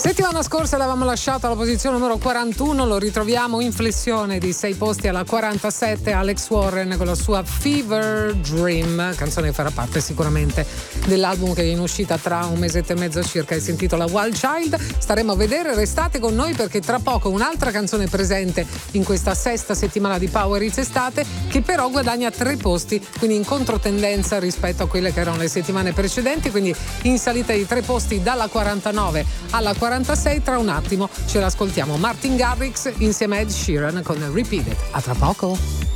Settimana scorsa l'avevamo lasciato alla posizione numero 41, lo ritroviamo in flessione di 6 posti alla 47, Alex Warren con la sua Fever Dream, canzone che farà parte sicuramente dell'album che è in uscita tra un mesetto e mezzo circa e si intitola Wild Child. Staremo a vedere, restate con noi perché tra poco un'altra canzone presente in questa sesta settimana di Power Hits Estate che però guadagna 3 posti, quindi in controtendenza rispetto a quelle che erano le settimane precedenti, quindi in salita di 3 posti dalla 49 alla 46. Tra un attimo ce l'ascoltiamo Martin Garrix insieme a Ed Sheeran con Repeat It. A tra poco.